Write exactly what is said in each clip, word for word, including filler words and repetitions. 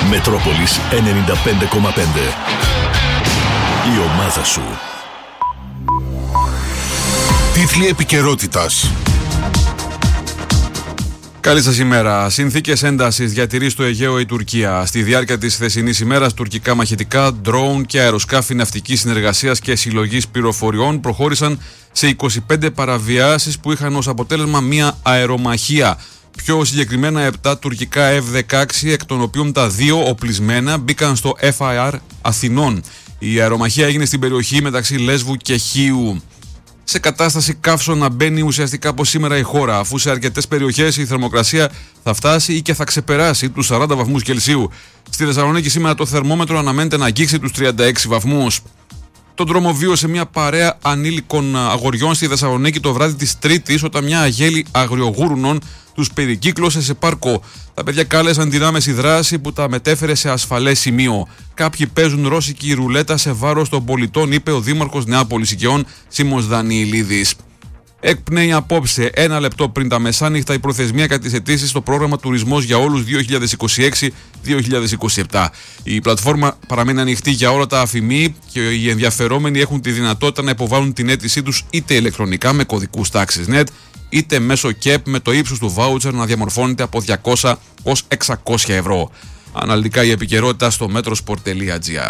Μετρόπολης ενενήντα πέντε κόμμα πέντε. Η ομάδα σου. Τίτλοι επικαιρότητας. Καλή σας ημέρα. Συνθήκες έντασης διατηρεί στο Αιγαίο η Τουρκία. Στη διάρκεια της χθεσινής ημέρας, τουρκικά μαχητικά, ντρόουν και αεροσκάφη ναυτικής συνεργασίας και συλλογής πληροφοριών προχώρησαν σε είκοσι πέντε παραβιάσεις που είχαν ως αποτέλεσμα μια αερομαχία. Πιο συγκεκριμένα, επτά τουρκικά εφ δεκαέξι, εκ των οποίων τα δύο οπλισμένα μπήκαν στο εφ άι αρ Αθηνών. Η αερομαχία έγινε στην περιοχή μεταξύ Λέσβου και Χίου. Σε κατάσταση καύσω να μπαίνει ουσιαστικά από σήμερα η χώρα, αφού σε αρκετές περιοχές η θερμοκρασία θα φτάσει ή και θα ξεπεράσει τους σαράντα βαθμούς Κελσίου. Στη Θεσσαλονίκη σήμερα το θερμόμετρο αναμένεται να αγγίξει τους τριάντα έξι βαθμούς. Τον τρόμο βίωσε μια παρέα ανήλικων αγοριών στη Θεσσαλονίκη το βράδυ της Τρίτης, όταν μια αγέλη αγριογούρουνων τους περικύκλωσε σε πάρκο. Τα παιδιά κάλεσαν την άμεση δράση που τα μετέφερε σε ασφαλές σημείο. Κάποιοι παίζουν ρώσικη ρουλέτα σε βάρος των πολιτών, είπε ο Δήμαρχος Νεάπολης Οικειών Σίμος Δανιηλίδης. Εκπνέει απόψε, ένα λεπτό πριν τα μεσάνυχτα, η προθεσμία κατά τις αιτήσεις στο πρόγραμμα Τουρισμός για Όλους δύο χιλιάδες είκοσι έξι δύο χιλιάδες είκοσι επτά. Η πλατφόρμα παραμένει ανοιχτή για όλα τα αφημί και οι ενδιαφερόμενοι έχουν τη δυνατότητα να υποβάλουν την αίτησή τους είτε ηλεκτρονικά με κωδικούς τάξης νετ, είτε μέσω ΚΕΠ με το ύψος του βάουτσερ να διαμορφώνεται από διακόσια ως εξακόσια ευρώ. Αναλυτικά η επικαιρότητα στο metrosport τελεία gr.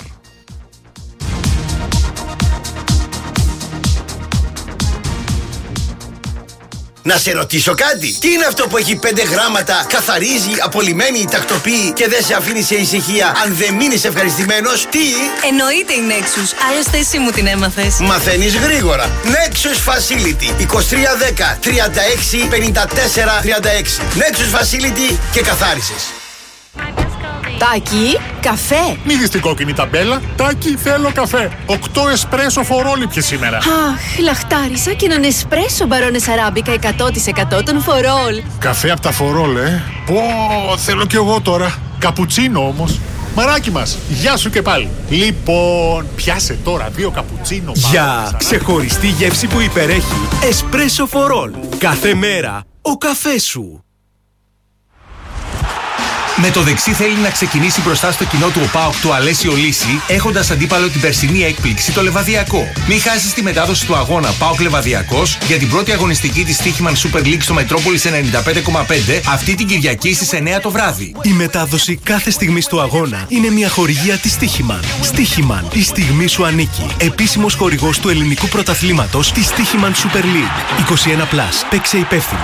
Να σε ρωτήσω κάτι. Τι είναι αυτό που έχει πέντε γράμματα, καθαρίζει, απολυμμένει, τακτοποιεί και δεν σε αφήνει σε ησυχία αν δεν μείνεις ευχαριστημένος? Τι? Εννοείται η Nexus. Άλλωστε εσύ μου την έμαθες. Μαθαίνεις γρήγορα. Nexus Facility είκοσι τρία δέκα τριάντα έξι πενήντα τέσσερα τριάντα έξι. Nexus Facility και καθάρισες. Τάκη, καφέ. Μη δεις την κόκκινη ταμπέλα. Τάκη, θέλω καφέ. Οκτώ εσπρέσο φορόλιπιε σήμερα. Αχ, λαχτάρισα και έναν εσπρέσο μπαρόνες αράμπικα εκατό τοις εκατό των φορόλ. Καφέ από τα φορόλ, ε. Πω, θέλω κι εγώ τώρα. Καπουτσίνο όμως. Μαράκι μας, γεια σου και πάλι. Λοιπόν, πιάσε τώρα δύο καπουτσίνο. Για ξεχωριστή γεύση που υπερέχει. Εσπρέσο φορόλ. Κάθε μέρα ο καφές σου. Με το δεξί θέλει να ξεκινήσει μπροστά στο κοινό του ο ΠΑΟΚ του Αλέσιο Λύση, έχοντας αντίπαλο την περσινή έκπληξη το Λεβαδιακό. Μην χάσεις τη μετάδοση του αγώνα ΠΑΟΚ Λεβαδιακός για την πρώτη αγωνιστική της Στίχημαν Super League στο Μετρόπολης ενενήντα πέντε κόμμα πέντε αυτή την Κυριακή στις εννιά το βράδυ. Η μετάδοση κάθε στιγμής του αγώνα είναι μια χορηγία της Στίχημαν. Στίχημαν, η στιγμή σου ανήκει. Επίσημος χορηγός του ελληνικού πρωταθλήματος της Στίχημαν Super League. είκοσι ένα συν. Παίξε υπεύθυνα.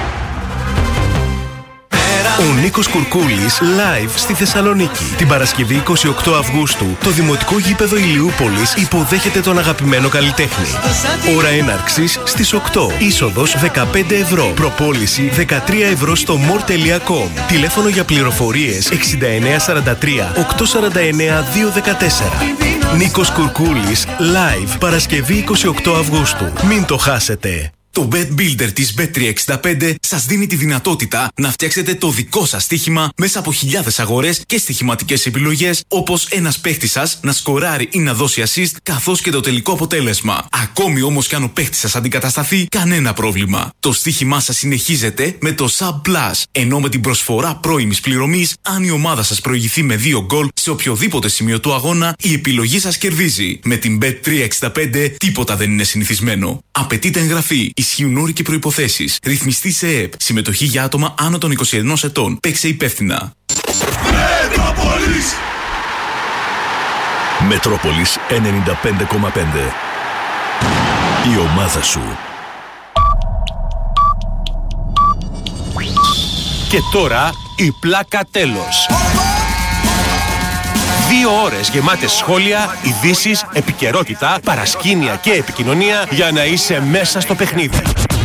Ο Νίκος Κουρκούλης live στη Θεσσαλονίκη. Την Παρασκευή εικοστή ογδόη Αυγούστου, το Δημοτικό Γήπεδο Ηλιούπολης υποδέχεται τον αγαπημένο καλλιτέχνη. Ώρα έναρξης στις οκτώ. Είσοδος δεκαπέντε ευρώ. Προπόληση δεκατρία ευρώ στο μορ τελεία κομ. Τηλέφωνο για πληροφορίες εξήντα εννέα σαράντα τρία οκτακόσια σαράντα εννέα διακόσια δεκατέσσερα. Νίκος Κουρκούλης live Παρασκευή εικοστή ογδόη Αυγούστου. Μην το χάσετε. Το Bet Builder της μπετ τριακόσια εξήντα πέντε σας δίνει τη δυνατότητα να φτιάξετε το δικό σας στοίχημα μέσα από χιλιάδες αγορές και στοιχηματικές επιλογές, όπως ένας παίχτης σας να σκοράρει ή να δώσει assist, καθώς και το τελικό αποτέλεσμα. Ακόμη όμως κι αν ο παίχτης σας αντικατασταθεί, κανένα πρόβλημα. Το στοίχημά σας συνεχίζεται με το Sub Plus, ενώ με την προσφορά πρώιμης πληρωμής, αν η ομάδα σας προηγηθεί με δύο γκολ σε οποιοδήποτε σημείο του αγώνα, η επιλογή σας κερδίζει. Με την μπετ τριακόσια εξήντα πέντε τίποτα δεν είναι συνηθισμένο. Απαιτείται εγγραφή. Ισχύουν όροι και προϋποθέσεις. Ρυθμιστή σε ΕΕΠ. Συμμετοχή για άτομα άνω των είκοσι ενός ετών. Παίξε υπεύθυνα. Μετρόπολης. Μετρόπολης ενενήντα πέντε κόμμα πέντε. Η ομάδα σου. Και τώρα η πλάκα τέλος. Δύο ώρες γεμάτες σχόλια, ειδήσεις, επικαιρότητα, παρασκήνια και επικοινωνία για να είσαι μέσα στο παιχνίδι.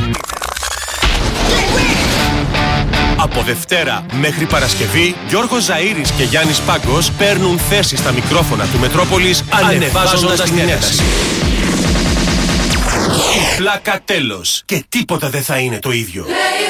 Από Δευτέρα μέχρι Παρασκευή, Γιώργος Ζαΐρης και Γιάννης Πάγκος παίρνουν θέση στα μικρόφωνα του Μετρόπολης, ανεβάζοντας την ένταση. Η πλάκα τέλος. Και τίποτα δεν θα είναι το ίδιο.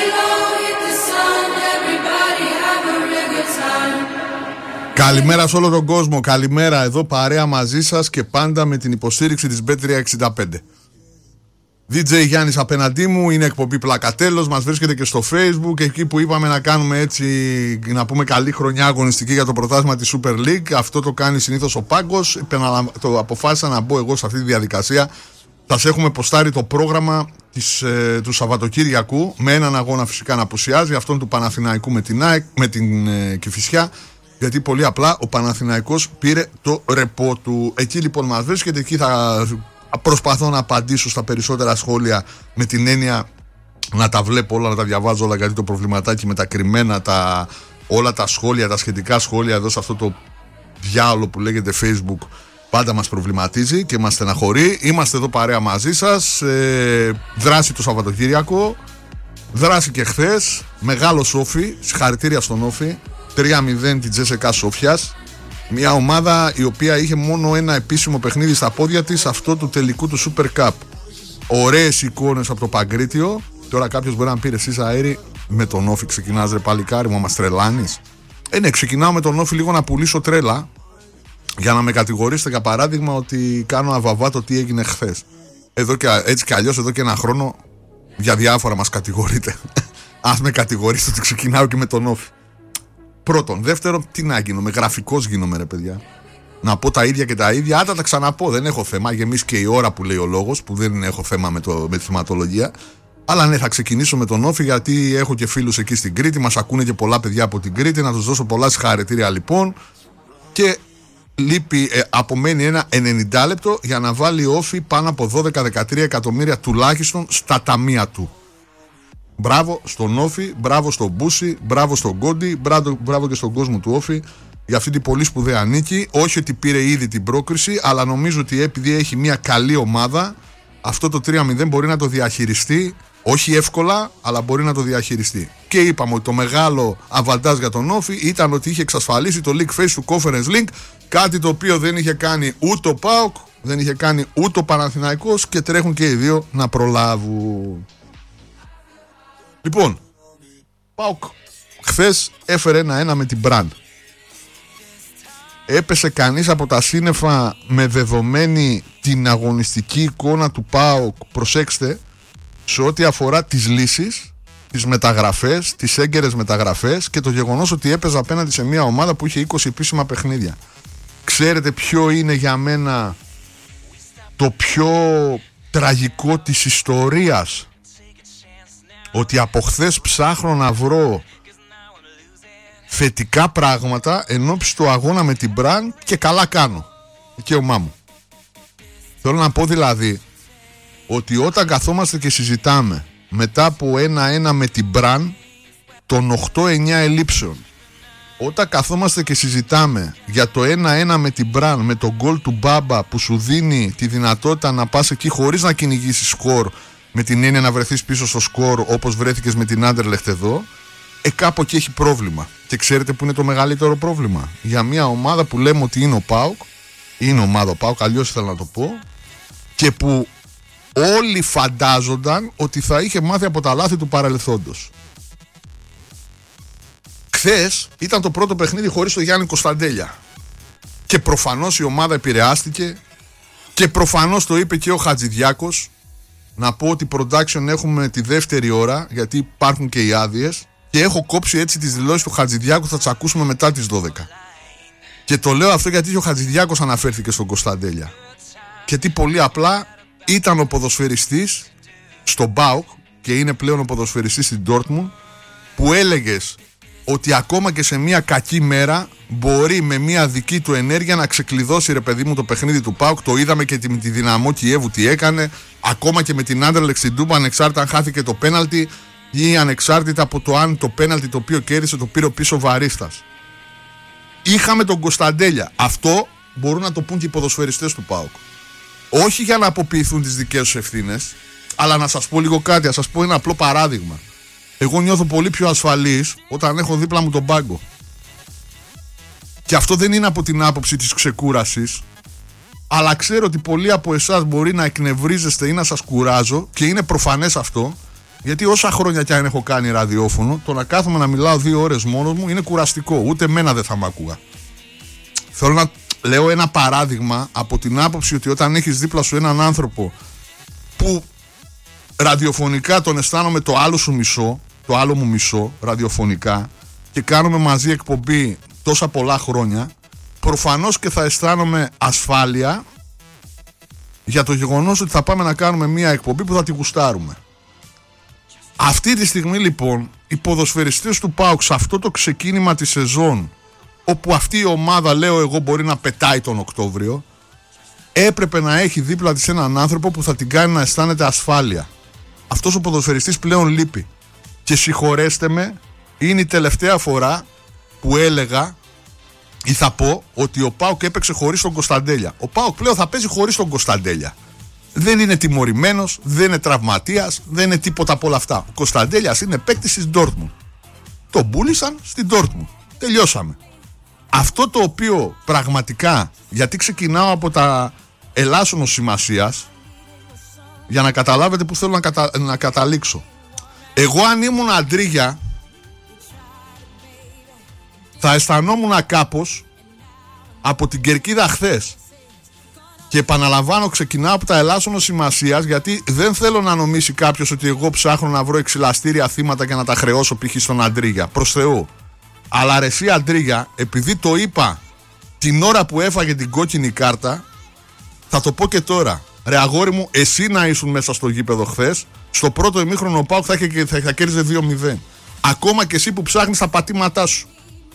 Καλημέρα σε όλο τον κόσμο. Καλημέρα, εδώ παρέα μαζί σας και πάντα με την υποστήριξη της μπετ τριακόσια εξήντα πέντε. ντι τζέι Γιάννης απέναντί μου, είναι εκπομπή Πλακατέλος. Μας βρίσκεται και στο Facebook, εκεί που είπαμε να κάνουμε έτσι, να πούμε καλή χρονιά αγωνιστική για το πρωτάθλημα της Super League. Αυτό το κάνει συνήθως ο Πάγκος. Το αποφάσισα να μπω εγώ σε αυτή τη διαδικασία. Σας έχουμε ποστάρει το πρόγραμμα της, ε, του Σαββατοκύριακου, με έναν αγώνα φυσικά να απουσιάζει, αυτόν του Παναθηναϊκού με την, ΑΕΚ, με την ε, Κηφισιά, γιατί πολύ απλά ο Παναθηναϊκός πήρε το ρεπό του. Εκεί λοιπόν μας βρίσκεται, εκεί θα προσπαθώ να απαντήσω στα περισσότερα σχόλια, με την έννοια να τα βλέπω όλα, να τα διαβάζω όλα, γιατί το προβληματάκι με τα κρυμμένα, τα, όλα τα σχόλια, τα σχετικά σχόλια εδώ σε αυτό το διάολο που λέγεται Facebook, πάντα μας προβληματίζει και μας στεναχωρεί. Είμαστε εδώ παρέα μαζί σας. ε, Δράση το Σαββατοκύριακο, δράση και χθες. Μεγάλος Όφι, συγχαρητήρια στον Όφι. Τρία μηδέν την Τζέσεκα Σόφιας. Μια ομάδα η οποία είχε μόνο ένα επίσημο παιχνίδι στα πόδια της, αυτό του τελικού του Super Cup. Ωραίες εικόνες από το Παγκρίτιο. Τώρα κάποιος μπορεί να πει, εσείς αέρι με τον Όφι ξεκινάς ρε παλικάρι μου, μας τρελάνεις? Ε ναι, ξεκινάω με τον Όφι λίγο να πουλήσω τρέλα, για να με κατηγορήσετε για παράδειγμα ότι κάνω αβαβάτο τι έγινε χθες. Εδώ και, έτσι κι αλλιώς εδώ και ένα χρόνο για διάφορα μας κατηγορείτε. Ας με κατηγορήσετε ότι ξεκινάω και με τον Όφι. Πρώτον. Δεύτερον, τι να γίνω, με γραφικός γίνομαι ρε παιδιά. Να πω τα ίδια και τα ίδια, άτα τα ξαναπώ, δεν έχω θέμα. Γεμίσει και η ώρα που λέει ο λόγος, που δεν έχω θέμα με, το, με τη θεματολογία. Αλλά ναι, θα ξεκινήσω με τον Όφι, γιατί έχω και φίλους εκεί στην Κρήτη, μας ακούνε και πολλά παιδιά από την Κρήτη. Να τους δώσω πολλά συγχαρητήρια λοιπόν. Και λείπει, ε, απομένει ένα ενενήντα λεπτό για να βάλει ο Όφι πάνω από δώδεκα με δεκατρία εκατομμύρια τουλάχιστον στα ταμεία του. Μπράβο στον Όφι, μπράβο στον Μπούση, μπράβο στον Κόντι, μπράβο, μπράβο και στον κόσμο του Όφι για αυτή την πολύ σπουδαία νίκη. Όχι ότι πήρε ήδη την πρόκριση, αλλά νομίζω ότι επειδή έχει μια καλή ομάδα, αυτό το τρία μηδέν μπορεί να το διαχειριστεί. Όχι εύκολα, αλλά μπορεί να το διαχειριστεί. Και είπαμε ότι το μεγάλο αβαντάζ για τον Όφι ήταν ότι είχε εξασφαλίσει το League Face του Conference League, κάτι το οποίο δεν είχε κάνει ούτε ο ΠΑΟΚ, δεν είχε κάνει ούτε ο Παναθηναϊκός, και τρέχουν και οι δύο να προλάβουν. Λοιπόν, ΠΑΟΚ χθες έφερε ένα ένα με την Μπραντ. Έπεσε κανείς από τα σύννεφα με δεδομένη την αγωνιστική εικόνα του ΠΑΟΚ, προσέξτε, σε ό,τι αφορά τις λύσεις, τις μεταγραφές, τις έγκαιρες μεταγραφές και το γεγονός ότι έπαιζε απέναντι σε μια ομάδα που είχε είκοσι επίσημα παιχνίδια. Ξέρετε ποιο είναι για μένα το πιο τραγικό της ιστορίας? Ότι από χθες ψάχνω να βρω θετικά πράγματα ενώπιση του αγώνα με την Μπραν, και καλά κάνω. Δικαίωμά μου. Θέλω να πω δηλαδή ότι όταν καθόμαστε και συζητάμε μετά από ένα ένα με την Μπραν των οκτώ εννιά ελλείψεων, όταν καθόμαστε και συζητάμε για το ένα ένα με την Μπραν, με τον γκολ του Μπάμπα που σου δίνει τη δυνατότητα να πας εκεί χωρίς να κυνηγήσεις σκορ, με την έννοια να βρεθείς πίσω στο σκορ όπως βρέθηκες με την Άντερλεχτ εδώ, ε, κάπου εκεί έχει πρόβλημα. Και ξέρετε που είναι το μεγαλύτερο πρόβλημα? Για μια ομάδα που λέμε ότι είναι ο ΠΑΟΚ, είναι ομάδα ο ΠΑΟΚ, αλλιώς ήθελα να το πω, και που όλοι φαντάζονταν ότι θα είχε μάθει από τα λάθη του παρελθόντος. Χθες ήταν το πρώτο παιχνίδι χωρίς τον Γιάννη Κωνσταντέλια, και προφανώς η ομάδα επηρεάστηκε, και προφανώς το είπε και ο Χατζηδιάκος. Να πω ότι production έχουμε τη δεύτερη ώρα, γιατί υπάρχουν και οι άδειες, και έχω κόψει έτσι τις δηλώσεις του Χατζηδιάκου, θα τις ακούσουμε μετά τις δώδεκα. Και το λέω αυτό γιατί ο Χατζηδιάκος αναφέρθηκε στον Κωνσταντέλια. Γιατί πολύ απλά ήταν ο ποδοσφαιριστής στον ΠΑΟΚ και είναι πλέον ο ποδοσφαιριστής στην Dortmund, που έλεγες ότι ακόμα και σε μια κακή μέρα μπορεί με μια δική του ενέργεια να ξεκλειδώσει ρε παιδί μου το παιχνίδι του ΠΑΟΚ. Το είδαμε και με τη Δυναμό Κιέβου τι έκανε, ακόμα και με την Άντερλεχτ στην Τούμπα, ανεξάρτητα αν χάθηκε το πέναλτι ή ανεξάρτητα από το αν το πέναλτι το οποίο κέρδισε το πήρε πίσω Βαρίστας. Είχαμε τον Κωνσταντέλια. Αυτό μπορούν να το πούν και οι ποδοσφαιριστές του ΠΑΟΚ. Όχι για να αποποιηθούν τις δικές τους ευθύνες, αλλά να σας πω λίγο κάτι, να σας πω ένα απλό παράδειγμα. Εγώ νιώθω πολύ πιο ασφαλής όταν έχω δίπλα μου τον πάγκο. Και αυτό δεν είναι από την άποψη της ξεκούρασης, αλλά ξέρω ότι πολλοί από εσάς μπορεί να εκνευρίζεστε ή να σας κουράζω, και είναι προφανές αυτό, γιατί όσα χρόνια κι αν έχω κάνει ραδιόφωνο, το να κάθομαι να μιλάω δύο ώρες μόνος μου είναι κουραστικό. Ούτε εμένα δεν θα μ' άκουγα. Θέλω να λέω ένα παράδειγμα από την άποψη ότι όταν έχεις δίπλα σου έναν άνθρωπο που ραδιοφωνικά τον αισθάνομαι το άλλο σου μισό, το άλλο μου μισό ραδιοφωνικά, και κάνουμε μαζί εκπομπή τόσα πολλά χρόνια, προφανώς και θα αισθάνομαι ασφάλεια για το γεγονός ότι θα πάμε να κάνουμε μια εκπομπή που θα τη γουστάρουμε. Αυτή τη στιγμή λοιπόν οι ποδοσφαιριστές του ΠΑΟΚ σε αυτό το ξεκίνημα της σεζόν, όπου αυτή η ομάδα, λέω εγώ, μπορεί να πετάει τον Οκτώβριο, έπρεπε να έχει δίπλα της έναν άνθρωπο που θα την κάνει να αισθάνεται ασφάλεια. Αυτός ο ποδοσφαιριστής πλέον λείπει. Και συγχωρέστε με, είναι η τελευταία φορά που έλεγα ή θα πω ότι ο ΠΑΟΚ έπαιξε χωρίς τον Κωνσταντέλια. Ο ΠΑΟΚ πλέον θα παίζει χωρίς τον Κωνσταντέλια. Δεν είναι τιμωρημένος, δεν είναι τραυματίας, δεν είναι τίποτα από όλα αυτά. Ο Κωνσταντέλιας είναι παίκτης της Ντόρτμουντ. Τον πούλησαν στην Ντόρτμουντ. Τελειώσαμε. Αυτό το οποίο πραγματικά, γιατί ξεκινάω από τα ελάσσονος σημασίας, για να καταλάβετε που θέλω να, κατα... να καταλήξω. Εγώ αν ήμουν Αντρίγια, θα αισθανόμουν κάπως από την κερκίδα χθες. Και επαναλαμβάνω, ξεκινάω από τα ελάσσονος σημασίας, γιατί δεν θέλω να νομίσει κάποιος ότι εγώ ψάχνω να βρω εξυλαστήρια θύματα και να τα χρεώσω π.χ. στον Αντρίγια. Προς Θεού. Αλλά ρε εσύ Αντρίγια, επειδή το είπα την ώρα που έφαγε την κόκκινη κάρτα, θα το πω και τώρα. Ρε αγόρι μου, εσύ να ήσουν μέσα στο γήπεδο χθες, στο πρώτο ημίχρονο ο ΠΑΟΚ θα, θα, θα κέρδιζε δύο μηδέν. Ακόμα και εσύ που ψάχνεις τα πατήματά σου.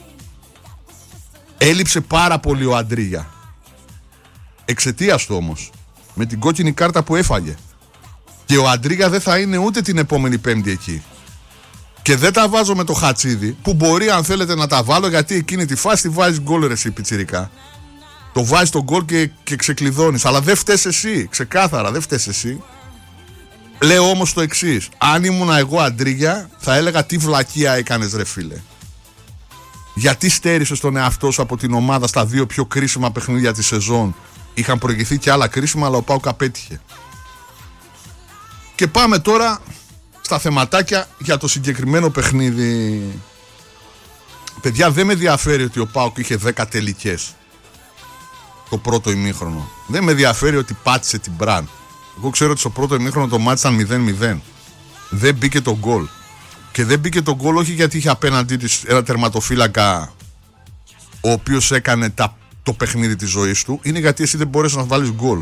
Έλειψε πάρα πολύ ο Αντρίγια. Εξαιτίας του όμως, με την κόκκινη κάρτα που έφαγε. Και ο Αντρίγια δεν θα είναι ούτε την επόμενη Πέμπτη εκεί. Και δεν τα βάζω με το Χατσίδι, που μπορεί αν θέλετε να τα βάλω, γιατί εκείνη τη φάση τη βάζεις γκολ ρε εσύ πιτσιρικά. Το βάζεις τον γκολ και, και ξεκλειδώνεις. Αλλά δεν φταίς εσύ, ξεκάθαρα δεν φταίς εσύ. Λέω όμως το εξής. Αν ήμουνα εγώ Αντρίγια, θα έλεγα τι βλακεία έκανες ρε φίλε. Γιατί στέρισες τον εαυτό σου από την ομάδα στα δύο πιο κρίσιμα παιχνίδια της σεζόν. Είχαν προηγηθεί και άλλα κρίσιμα, αλλά ο ΠΑΟΚ απέτυχε. Και πάμε τώρα στα θεματάκια για το συγκεκριμένο παιχνίδι. Παιδιά, δεν με ενδιαφέρει ότι ο ΠΑΟΚ είχε δέκα τελικές το πρώτο ημίχρονο. Δεν με ενδιαφέρει ότι πάτησε την Μπραν. Εγώ ξέρω ότι στο πρώτο ημίχρονο το μάτι ήταν μηδέν μηδέν. Δεν μπήκε το γκολ. Και δεν μπήκε το γκολ όχι γιατί είχε απέναντί της ένα τερματοφύλακα ο οποίος έκανε τα, το παιχνίδι της ζωής του. Είναι γιατί εσύ δεν μπορείς να βάλεις γκολ.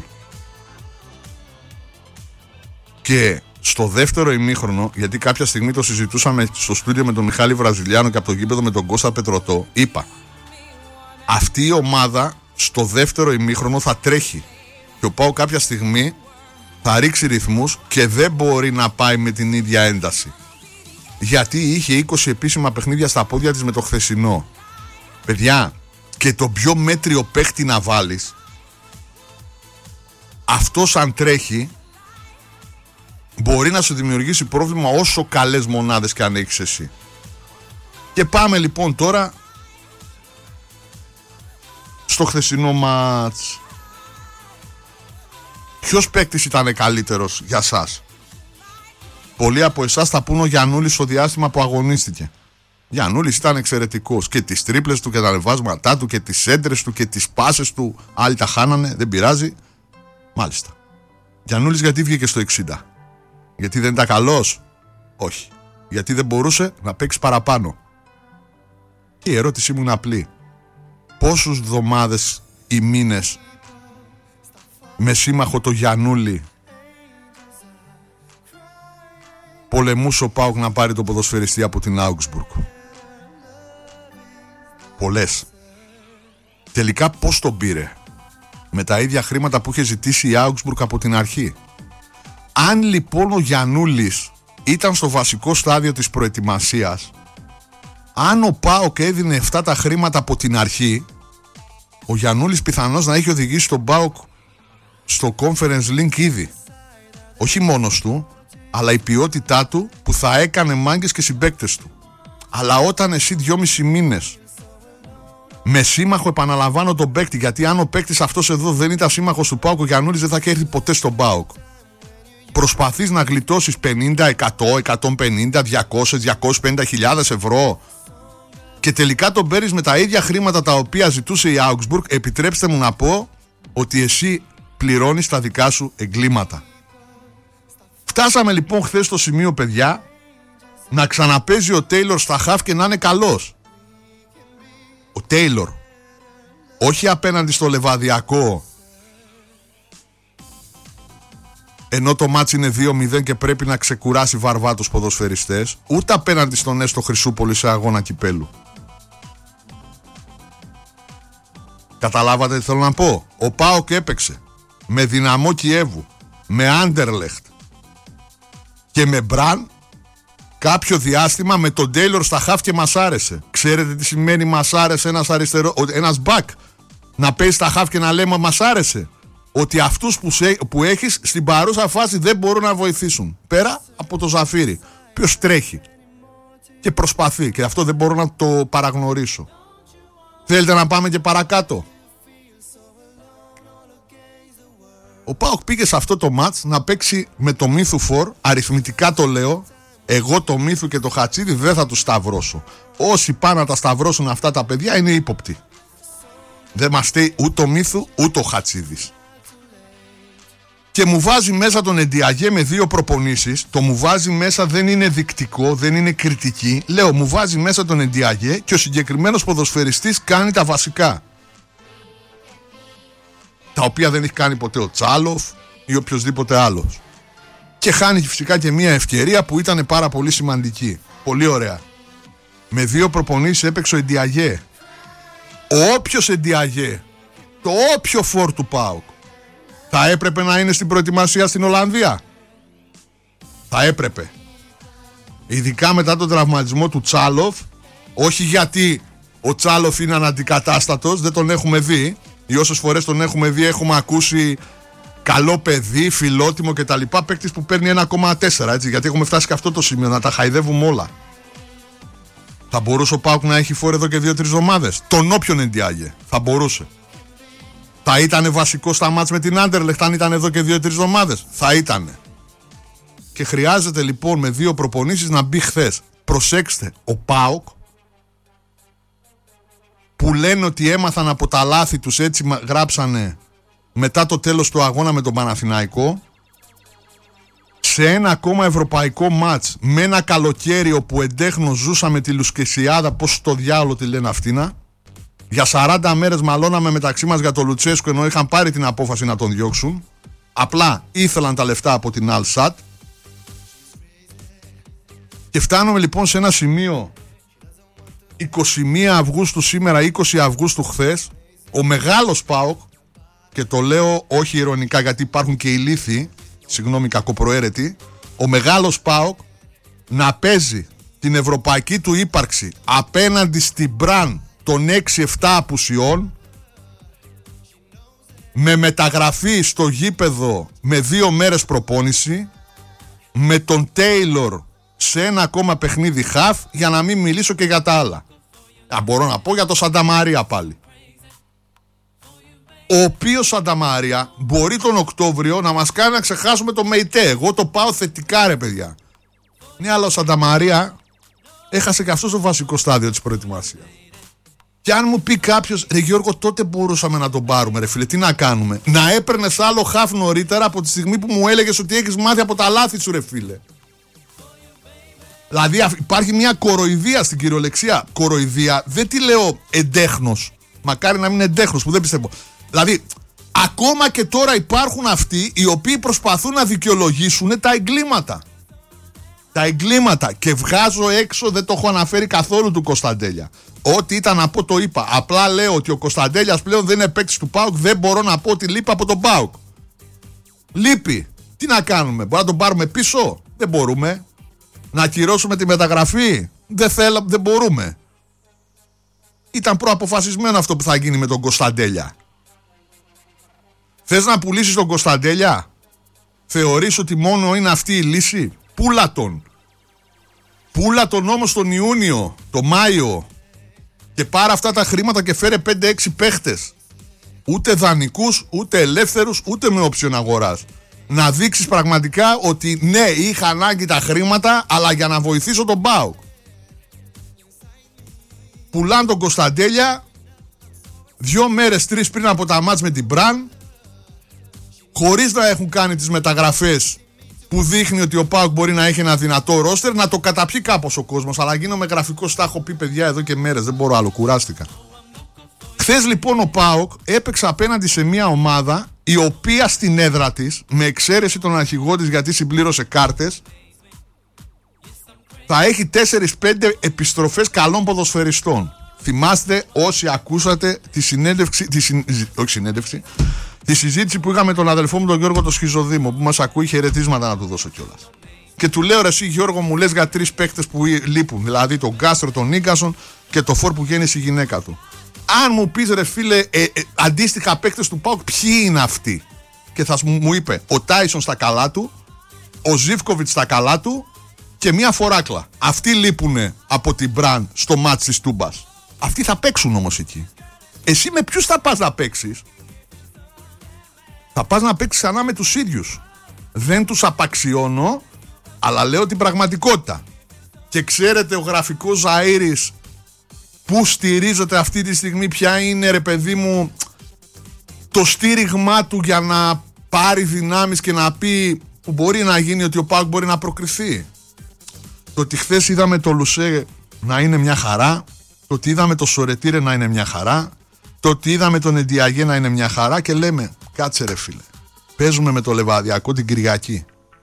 Και στο δεύτερο ημίχρονο, γιατί κάποια στιγμή το συζητούσαμε στο στούντιο με τον Μιχάλη Βραζιλιάνο και από το γήπεδο με τον Κώστα Πετρωτό, είπα αυτή η ομάδα στο δεύτερο ημίχρονο θα τρέχει και ο ΠΑΟΚ κάποια στιγμή θα ρίξει ρυθμούς και δεν μπορεί να πάει με την ίδια ένταση, γιατί είχε είκοσι επίσημα παιχνίδια στα πόδια της με το χθεσινό. Παιδιά, και το πιο μέτριο παίχτη να βάλεις, αυτός αν τρέχει μπορεί να σου δημιουργήσει πρόβλημα όσο καλές μονάδες και αν έχεις εσύ. Και πάμε λοιπόν τώρα στο χθεσινό μάτς. Ποιος παίκτης ήταν καλύτερος για σας? Πολλοί από εσάς θα πούν ο Γιαννούλης στο διάστημα που αγωνίστηκε. Γιαννούλης ήταν εξαιρετικός. Και τις τρίπλες του και τα ανεβάσματά του και τις έντρες του και τις πάσες του. Άλλοι τα χάνανε, δεν πειράζει. Μάλιστα. Γιαννούλης γιατί βγήκε στο εξήντα? Γιατί δεν ήταν καλός? Όχι. Γιατί δεν μπορούσε να παίξει παραπάνω. Και η ερώτησή μου είναι απλή. Πόσους εβδομάδες ή μήνες με σύμμαχο το Γιαννούλη πολεμούσε ο ΠΑΟΚ να πάρει το ποδοσφαιριστή από την Augsburg? Πολλές. Τελικά πώς τον πήρε? Με τα ίδια χρήματα που είχε ζητήσει η Augsburg από την αρχή. Αν λοιπόν ο Γιαννούλης ήταν στο βασικό στάδιο της προετοιμασίας, αν ο ΠΑΟΚ έδινε αυτά τα χρήματα από την αρχή, ο Γιαννούλης πιθανώς να είχε οδηγήσει τον ΠΑΟΚ στο Conference League ήδη. Όχι μόνος του, αλλά η ποιότητά του που θα έκανε μάγκες και συμπαίκτες του. Αλλά όταν εσύ δυόμισι μήνες με σύμμαχο, επαναλαμβάνω, τον παίκτη, γιατί αν ο παίκτης αυτός εδώ δεν ήταν σύμμαχος του ΠΑΟΚ, ο Γιαννούλης δεν θα είχε έρθει ποτέ στον ΠΑΟΚ. Προσπαθείς να γλιτώσεις πενήντα, εκατό, εκατόν πενήντα, διακόσιες, διακόσιες πενήντα χιλιάδες ευρώ και τελικά τον παίρνεις με τα ίδια χρήματα τα οποία ζητούσε η Augsburg. Επιτρέψτε μου να πω ότι εσύ πληρώνεις τα δικά σου εγκλήματα. Φτάσαμε λοιπόν χθες στο σημείο, παιδιά, να ξαναπέζει ο Τέιλορ στα χαφ και να είναι καλός. Ο Τέιλορ, όχι απέναντι στο Λεβαδιακό, ενώ το μάτς είναι δύο μηδέν και πρέπει να ξεκουράσει βαρβά τους ποδοσφαιριστές, ούτε απέναντι στον Έστω Χρυσούπολη σε αγώνα κυπέλου. Καταλάβατε τι θέλω να πω? Ο ΠΑΟΚ έπαιξε με Δυναμό Κιέβου, με Άντερλεχτ και με Μπραν κάποιο διάστημα με τον Τέιλορ στα χαφ και μας άρεσε. Ξέρετε τι σημαίνει μας άρεσε ένας αριστερό, ένας μπακ να παίζει στα χαφ και να λέμε μας άρεσε? Ότι αυτούς που, σε, που έχεις στην παρούσα φάση δεν μπορούν να βοηθήσουν. Πέρα από το Ζαφύρι, ποιος τρέχει και προσπαθεί, και αυτό δεν μπορώ να το παραγνωρίσω. Θέλετε να πάμε και παρακάτω? Ο ΠΑΟΚ πήγε σε αυτό το μάτς να παίξει με το Μύθου Φορ. Αριθμητικά το λέω. Εγώ το Μύθου και το Χατσίδι δεν θα τους σταυρώσω. Όσοι πάνε να τα σταυρώσουν αυτά τα παιδιά είναι ύποπτοι. Δεν μας στέει ούτε ο Μύθου ούτε ο Χατσίδης. Και μου βάζει μέσα τον Εντιαγέ με δύο προπονήσεις. Το μου βάζει μέσα δεν είναι δεικτικό, δεν είναι κριτική. Λέω, μου βάζει μέσα τον Εντιαγέ και ο συγκεκριμένος ποδοσφαιριστής κάνει τα βασικά, τα οποία δεν έχει κάνει ποτέ ο Τσάλοφ ή οποιοδήποτε άλλος. Και χάνει φυσικά και μια ευκαιρία που ήταν πάρα πολύ σημαντική. Πολύ ωραία. Με δύο προπονήσεις έπαιξε ο Εντιαγέ. Ο όποιος Εντιαγέ, το όποιο φορ του ΠΑΟΚ, θα έπρεπε να είναι στην προετοιμασία στην Ολλανδία? Θα έπρεπε. Ειδικά μετά τον τραυματισμό του Τσάλοφ. Όχι γιατί ο Τσάλοφ είναι αναντικατάστατος, δεν τον έχουμε δει, ή όσες φορές τον έχουμε δει έχουμε ακούσει καλό παιδί, φιλότιμο κτλ. Παίκτης που παίρνει ένα κόμμα τέσσερα, έτσι, γιατί έχουμε φτάσει και αυτό το σημείο να τα χαϊδεύουμε όλα. Θα μπορούσε ο ΠΑΟΚ να έχει φόρ εδώ και δύο-τρεις εβδομάδες? Τον όποιον Εντιάγε θα μπορούσε. Θα ήταν βασικό στα μάτς με την Άντερλεχτ αν ήταν εδώ και δύο-τρεις εβδομάδες? Θα ήτανε. Και χρειάζεται λοιπόν με δύο προπονήσεις να μπει χθες. Προσέξτε, ο ΠΑΟΚ, που λένε ότι έμαθαν από τα λάθη τους, έτσι γράψανε μετά το τέλος του αγώνα με τον Παναθηναϊκό, σε ένα ακόμα ευρωπαϊκό μάτς με ένα καλοκαίρι όπου εντέχνως ζούσαμε τη Λουσκεσιάδα, πώς το διάολο τη λένε αυτήνα. Για σαράντα μέρες μαλώναμε μεταξύ μας για τον Λουτσέσκο, ενώ είχαν πάρει την απόφαση να τον διώξουν. Απλά ήθελαν τα λεφτά από την Αλσάτ. Και φτάνουμε λοιπόν σε ένα σημείο είκοσι μία Αυγούστου σήμερα, είκοσι Αυγούστου χθες, ο μεγάλος ΠΑΟΚ, και το λέω όχι ειρωνικά γιατί υπάρχουν και ηλίθιοι, συγγνώμη κακοπροαίρετοι, ο μεγάλος ΠΑΟΚ να παίζει την ευρωπαϊκή του ύπαρξη απέναντι στην Μπραν των έξι εφτά απουσιών, με μεταγραφή στο γήπεδο με δύο μέρες προπόνηση, με τον Τέιλορ σε ένα ακόμα παιχνίδι χαφ, για να μην μιλήσω και για τα άλλα. Α, μπορώ να πω για το Σανταμαρία πάλι, ο οποίος Σανταμαρία μπορεί τον Οκτώβριο να μας κάνει να ξεχάσουμε το ΜΕΙΤΕ. Εγώ το πάω θετικά, ρε παιδιά. Ναι, αλλά ο Σανταμαρία έχασε και αυτό στο βασικό στάδιο της προετοιμασίας. Και αν μου πει κάποιος, ρε Γιώργο, τότε μπορούσαμε να τον πάρουμε, ρε φίλε, τι να κάνουμε? Να έπαιρνες άλλο χαφ νωρίτερα από τη στιγμή που μου έλεγες ότι έχεις μάθει από τα λάθη σου, ρε φίλε. Δηλαδή υπάρχει μια κοροϊδία στην κυριολεξία. Κοροϊδία, δεν τη λέω εντέχνος. Μακάρι να μην είναι εντέχνος, που δεν πιστεύω. Δηλαδή, ακόμα και τώρα υπάρχουν αυτοί οι οποίοι προσπαθούν να δικαιολογήσουν τα εγκλήματα. Τα εγκλήματα. Και βγάζω έξω, δεν το έχω αναφέρει καθόλου του Κωνσταντέλια. Ό,τι ήταν να πω το είπα. Απλά λέω ότι ο Κωνσταντέλιας πλέον δεν είναι παίκτης του ΠΑΟΚ. Δεν μπορώ να πω ότι λείπει από τον ΠΑΟΚ. Λείπει. Τι να κάνουμε? Μπορούμε να τον πάρουμε πίσω? Δεν μπορούμε. Να ακυρώσουμε τη μεταγραφή? Δεν θέλω, δεν μπορούμε. Ήταν προαποφασισμένο αυτό που θα γίνει με τον Κωνσταντέλια. Θες να πουλήσεις τον Κωνσταντέλια? Θεωρείς ότι μόνο είναι αυτή η λύση? Πούλα τον. Πούλα τον όμως τον Ιούνιο, το Μάιο, και πάρε αυτά τα χρήματα και φέρε πέντε έξι παίχτες. Ούτε δανεικούς, ούτε ελεύθερους, ούτε με όψιον αγοράς. Να δείξεις πραγματικά ότι ναι, είχα ανάγκη τα χρήματα, αλλά για να βοηθήσω τον ΠΑΟΚ. Πουλάν τον Κωνσταντέλια δύο μέρες, τρεις πριν από τα μάτς με την Μπραν, χωρίς να έχουν κάνει τις μεταγραφές που δείχνει ότι ο ΠΑΟΚ μπορεί να έχει ένα δυνατό ρόστερ, να το καταπιεί κάπως ο κόσμος. Αλλά γίνομαι γραφικός, τα έχω πει παιδιά εδώ και μέρες, δεν μπορώ άλλο, κουράστηκα. Χθες λοιπόν ο ΠΑΟΚ έπαιξε απέναντι σε μια ομάδα η οποία στην έδρα της, με εξαίρεση τον αρχηγό της γιατί συμπλήρωσε κάρτες, θα έχει τέσσερις πέντε επιστροφές καλών ποδοσφαιριστών. Θυμάστε όσοι ακούσατε τη συνέντευξη, τη συν, όχι συνέντευξη, τη συζήτηση που είχαμε με τον αδελφό μου τον Γιώργο το Σχιζοδήμο, που μας ακούει, χαιρετίσματα να του δώσω κιόλας. Και του λέω ρε εσύ Γιώργο, μου λες για τρεις παίκτες που λείπουν, δηλαδή τον Γκάστρο, τον Νίκασον και το φορ που γέννησε η γυναίκα του. Αν μου πεις ρε φίλε, ε, ε, αντίστοιχα παίκτες του ΠΑΟΚ, ποιοι είναι αυτοί? Και θα μου είπε ο Τάισον στα καλά του, ο Ζίβκοβιτς στα καλά του και μία φοράκλα. Αυτοί λείπουνε από την Μπραν στο μάτς της Τούμπας. Αυτοί θα παίξουν όμως εκεί. Εσύ με ποιους θα πας να παίξεις? Θα πας να παίξεις ξανά με τους ίδιους. Δεν τους απαξιώνω, αλλά λέω την πραγματικότητα. Και ξέρετε ο γραφικός Ζαΐρης που στηρίζεται αυτή τη στιγμή, ποια είναι ρε παιδί μου το στήριγμά του για να πάρει δυνάμεις και να πει που μπορεί να γίνει ότι ο ΠΑΟΚ μπορεί να προκριθεί? Το ότι χθες είδαμε το Λουσέ να είναι μια χαρά, το ότι είδαμε το Σορετήρε να είναι μια χαρά, το ότι είδαμε τον Εντιαγέ να είναι μια χαρά και λέμε κάτσε ρε φίλε, παίζουμε με το Λεβαδιακό την Κυριακή.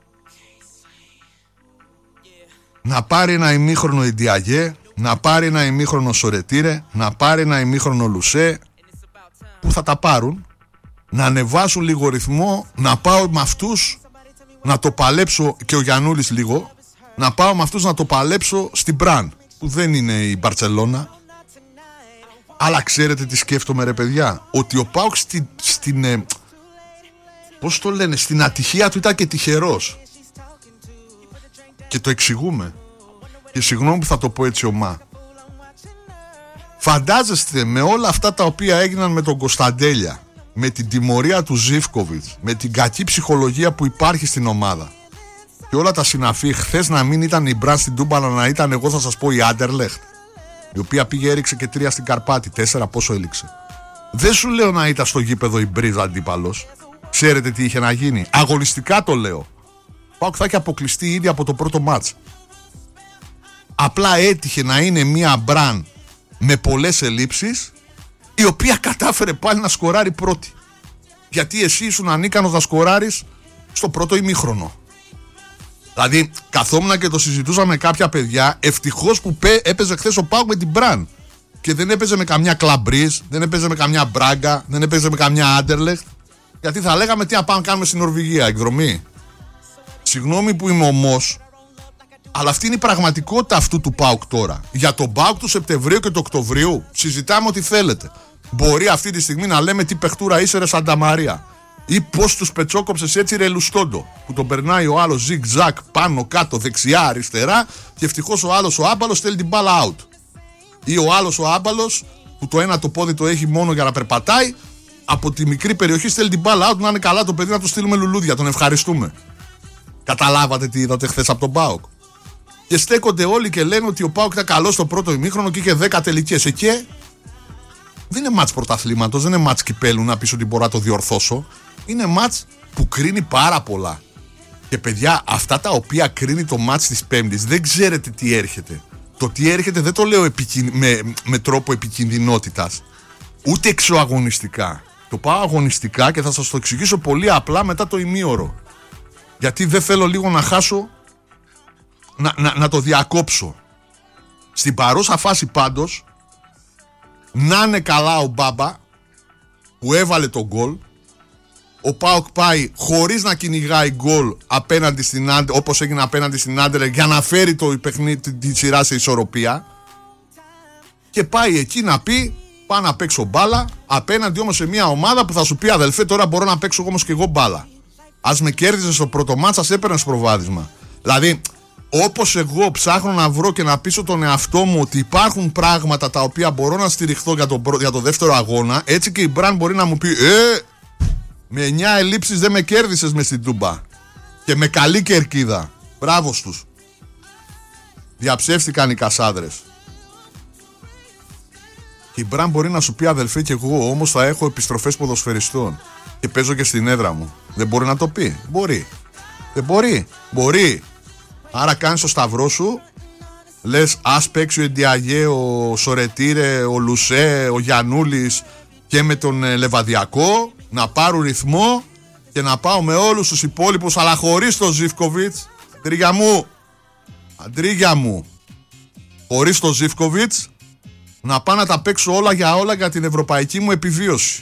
Να πάρει ένα ημίχρονο Εντιαγέ, να πάρει ένα ημίχρονο Σορετήρε, να πάρει ένα ημίχρονο Λουσέ, που θα τα πάρουν, να ανεβάσουν λίγο ρυθμό, να πάω με αυτούς να το παλέψω, και ο Γιαννούλης λίγο, να πάω με αυτούς να το παλέψω στην Μπραν, που δεν είναι η Μπαρτσελώνα. Αλλά ξέρετε τι σκέφτομαι ρε παιδιά? Ότι ο ΠΑΟΚ στην, στην ε, πώς το λένε, στην ατυχία του ήταν και τυχερός. Και το εξηγούμε. Και συγγνώμη που θα το πω έτσι ομά. Φαντάζεστε με όλα αυτά τα οποία έγιναν με τον Κωνσταντέλια, με την τιμωρία του Ζίβκοβιτς, με την κακή ψυχολογία που υπάρχει στην ομάδα και όλα τα συναφή, χθες να μην ήταν η Μπραν στην Τούμπα, αλλά να ήταν, εγώ θα σας πω, η Άντερλεχτ, η οποία πήγε έριξε και τρία στην Καρπάτη, τέσσερα πόσο έληξε. Δεν σου λέω να ήταν στο γήπεδο η Μπρίζα αντίπαλος. Ξέρετε τι είχε να γίνει? Αγωνιστικά το λέω. Πάω και θα έχει αποκλειστεί ήδη από το πρώτο μάτς. Απλά έτυχε να είναι μια Μπραν με πολλές ελλείψεις, η οποία κατάφερε πάλι να σκοράρει πρώτη. Γιατί εσύ ήσουν ανίκανος να σκοράρεις στο πρώτο ημίχρονο. Δηλαδή καθόμουν και το συζητούσα με κάποια παιδιά. Ευτυχώς που έπαιζε χθες ο ΠΑΟΚ με την Μπραν και δεν έπαιζε με καμιά Κλαμπρίς, δεν έπαιζε με καμιά Μπράγκα, δεν έπαιζε με καμιά Άντερλεχτ. Γιατί θα λέγαμε τι να πάμε να κάνουμε στην Νορβηγία, εκδρομή. Συγγνώμη που είμαι ομός, αλλά αυτή είναι η πραγματικότητα αυτού του ΠΑΟΚ τώρα. Για τον ΠΑΟΚ του Σεπτεμβρίου και του Οκτωβρίου συζητάμε ό,τι θέλετε. Μπορεί αυτή τη στιγμή να λέμε τι παιχτούρα είσαι ρε Σανταμαρία, ή πως τους πετσόκοψες έτσι ρε Λουστόντο, που τον περνάει ο άλλος ζιγ-ζακ πάνω κάτω δεξιά αριστερά και ευτυχώς ο άλλος ο άμπαλος στέλνει την μπάλα out. Ή ο άλλος ο άμπαλος που το ένα το πόδι το έχει μόνο για να περπατάει, από τη μικρή περιοχή στέλνει την μπάλα out, να είναι καλά το παιδί, να του στείλουμε λουλούδια, τον ευχαριστούμε. Καταλάβατε τι είδατε χθες από τον ΠΑΟΚ? Και στέκονται όλοι και λένε ότι ο ΠΑΟΚ ήταν καλός στο πρώτο ημίχρονο και είχε δέκα τελικές. Εκεί δεν είναι μάτς πρωταθλήματος, δεν είναι μάτς κυπέλου να πεις ότι μπορώ να το διορθώσω. Είναι μάτς που κρίνει πάρα πολλά. Και παιδιά, αυτά τα οποία κρίνει το μάτς της Πέμπτης, δεν ξέρετε τι έρχεται. Το τι έρχεται δεν το λέω επικιν... με, με τρόπο επικινδυνότητας, ούτε εξωαγωνιστικά. Το πάω αγωνιστικά και θα σας το εξηγήσω πολύ απλά μετά το ημίωρο. Γιατί δεν θέλω λίγο να χάσω, να, να, να το διακόψω. Στην παρούσα φάση πάντως, να είναι καλά ο Μπάμπα που έβαλε τον γκολ. Ο ΠΑΟΚ πάει χωρίς να κυνηγάει γκολ απέναντι στην Άντερ, όπως έγινε απέναντι στην Άντερ, για να φέρει το παιχνίδι, τη σειρά σε ισορροπία. Και πάει εκεί να πει πάω να παίξω μπάλα, απέναντι όμως σε μια ομάδα που θα σου πει αδελφέ, τώρα μπορώ να παίξω όμως και εγώ μπάλα. Ας με κέρδιζε στο πρώτο μάτσα, ας έπαιρνε προβάδισμα. Δηλαδή, όπως εγώ ψάχνω να βρω και να πείσω τον εαυτό μου ότι υπάρχουν πράγματα τα οποία μπορώ να στηριχθώ για το, για το δεύτερο αγώνα, έτσι και η Μπραν μπορεί να μου πει Ε, με εννιά ελλείψεις δεν με κέρδισες μες στην Τούμπα. Και με καλή κερκίδα. Μπράβο στους. Διαψεύστηκαν οι κασάδρες. Και η Μπραν μπορεί να σου πει αδελφέ, και εγώ όμως θα έχω επιστροφές ποδοσφαιριστών και παίζω και στην έδρα μου. Δεν μπορεί να το πει? Μπορεί. Δεν μπορεί. Μπορεί. Άρα κάνεις το σταυρό σου. Λες ας παίξει ο Εντιαγέ, ο Σορετήρε, ο Λουσέ, ο Γιαννούλης και με τον ε, Λεβαδιακό να πάρουν ρυθμό και να πάω με όλους τους υπόλοιπους, αλλά χωρίς τον Ζίβκοβιτς. Αντρίγια μου, αντρίγια μου, χωρίς τον Ζίβκοβιτς, να πάω να τα παίξω όλα για όλα για την ευρωπαϊκή μου επιβίωση.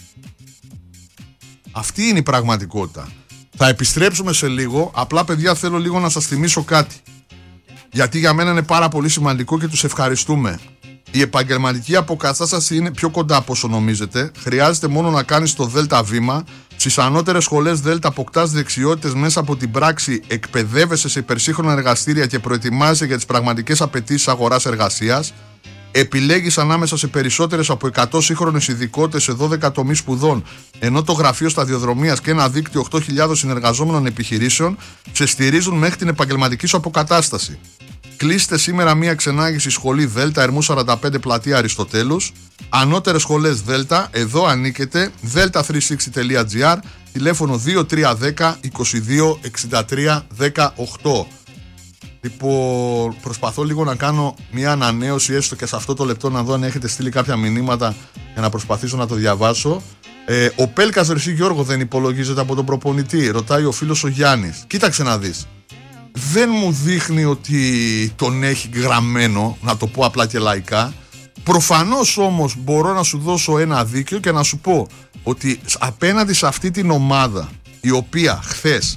Αυτή είναι η πραγματικότητα. Θα επιστρέψουμε σε λίγο. Απλά παιδιά θέλω λίγο να σας θυμίσω κάτι, γιατί για μένα είναι πάρα πολύ σημαντικό και τους ευχαριστούμε. Η επαγγελματική αποκατάσταση είναι πιο κοντά από όσο νομίζετε. Χρειάζεται μόνο να κάνεις το ΔΕΛΤΑ βήμα. Στις ανώτερες σχολές ΔΕΛΤΑ αποκτάς δεξιότητες μέσα από την πράξη, εκπαιδεύεσαι σε υπερσύγχρονα εργαστήρια και προετοιμάζεσαι για τις πραγματικές απαιτήσεις αγοράς εργασίας. Επιλέγεις ανάμεσα σε περισσότερες από εκατό σύγχρονες ειδικότητες σε δώδεκα τομείς σπουδών, ενώ το γραφείο σταδιοδρομίας και ένα δίκτυο οκτώ χιλιάδες συνεργαζόμενων επιχειρήσεων σε στηρίζουν μέχρι την επαγγελματική σου αποκατάσταση. Κλείστε σήμερα μία ξενάγηση σχολή ΔΕΛΤΑ Ερμού σαράντα πέντε πλατεία Αριστοτέλους. Ανώτερες σχολές ΔΕΛΤΑ, εδώ ανήκετε. δέλτα τριακόσια εξήντα τελεία τζι άρ, τηλέφωνο δύο τρία ένα μηδέν είκοσι δύο εξήντα τρία δεκαοκτώ. Λοιπόν, προσπαθώ λίγο να κάνω μια ανανέωση έστω και σε αυτό το λεπτό, να δω αν έχετε στείλει κάποια μηνύματα για να προσπαθήσω να το διαβάσω. Ε, ο Πέλκας Ρεσί Γιώργο δεν υπολογίζεται από τον προπονητή, ρωτάει ο φίλος ο Γιάννης. Κοίταξε να δεις. Δεν μου δείχνει ότι τον έχει γραμμένο, να το πω απλά και λαϊκά. Προφανώς όμως μπορώ να σου δώσω ένα δίκιο και να σου πω ότι απέναντι σε αυτή την ομάδα, η οποία χθες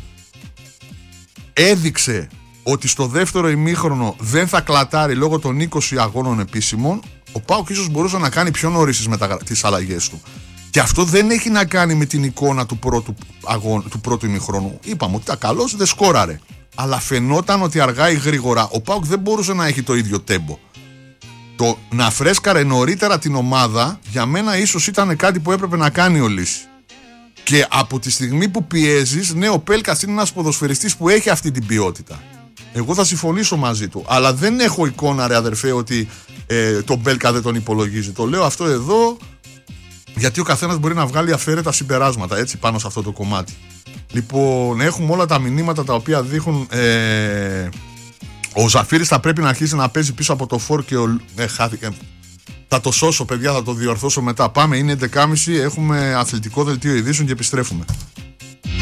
έδειξε ότι στο δεύτερο ημίχρονο δεν θα κλατάρει λόγω των είκοσι αγώνων επίσημων, ο ΠΑΟΚ ίσως μπορούσε να κάνει πιο νωρίς τις, μεταγρα... τις αλλαγές του. Και αυτό δεν έχει να κάνει με την εικόνα του πρώτου, αγών... του πρώτου ημιχρόνου. Είπαμε ότι τα καλώς δεν σκόραρε. Αλλά φαινόταν ότι αργά ή γρήγορα ο ΠΑΟΚ δεν μπορούσε να έχει το ίδιο τέμπο. Το να φρέσκαρε νωρίτερα την ομάδα, για μένα ίσως ήταν κάτι που έπρεπε να κάνει ο Λύση. Και από τη στιγμή που πιέζεις, ναι, ο Πέλκας είναι ένας ποδοσφαιριστής που έχει αυτή την ποιότητα. Εγώ θα συμφωνήσω μαζί του. Αλλά δεν έχω εικόνα, ρε αδερφέ, ότι ε, τον Πέλκα δεν τον υπολογίζει. Το λέω αυτό εδώ γιατί ο καθένας μπορεί να βγάλει αφαίρετα συμπεράσματα, έτσι, πάνω σε αυτό το κομμάτι. Λοιπόν, έχουμε όλα τα μηνύματα τα οποία δείχνουν ε, ο Ζαφύρης θα πρέπει να αρχίσει να παίζει πίσω από το φορ και ο, ε, χάθηκε. Θα το σώσω παιδιά, θα το διορθώσω μετά. Πάμε, είναι έντεκα και μισή, έχουμε αθλητικό δελτίο ειδήσεων και επιστρέφουμε.